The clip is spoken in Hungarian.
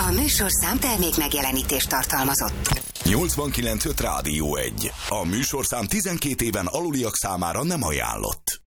A műsorszám termék megjelenítést tartalmazott. 89.5 Rádió 1. A műsorszám 12 éven aluliak számára nem ajánlott.